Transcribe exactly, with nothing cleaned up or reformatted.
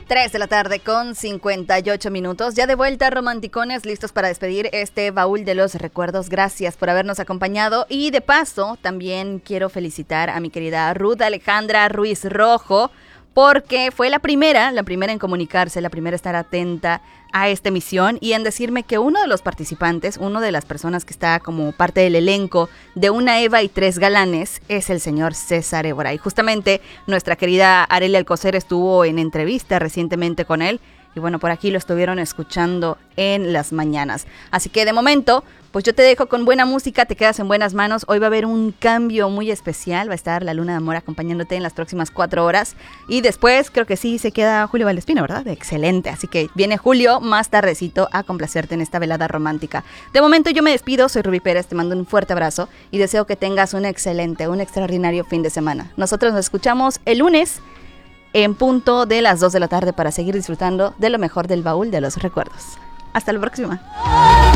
tres de la tarde con cincuenta y ocho minutos. Ya de vuelta, romanticones, listos para despedir este baúl de los recuerdos. Gracias por habernos acompañado. Y de paso, también quiero felicitar a mi querida Ruth Alejandra Ruiz Rojo, porque fue la primera, la primera en comunicarse, la primera en estar atenta a esta emisión y en decirme que uno de los participantes, uno de las personas que está como parte del elenco de Una Eva y Tres Galanes, es el señor César Évora. Y justamente nuestra querida Arelia Alcocer estuvo en entrevista recientemente con él. Y bueno, por aquí lo estuvieron escuchando en las mañanas. Así que de momento, pues yo te dejo con buena música, te quedas en buenas manos. Hoy va a haber un cambio muy especial. Va a estar la Luna de Amor acompañándote en las próximas cuatro horas. Y después creo que sí se queda Julio Valdespino, ¿verdad? Excelente. Así que viene Julio más tardecito a complacerte en esta velada romántica. De momento yo me despido, soy Rubí Pérez, te mando un fuerte abrazo y deseo que tengas un excelente, un extraordinario fin de semana. Nosotros nos escuchamos el lunes en punto de las dos de la tarde para seguir disfrutando de lo mejor del baúl de los recuerdos. Hasta la próxima.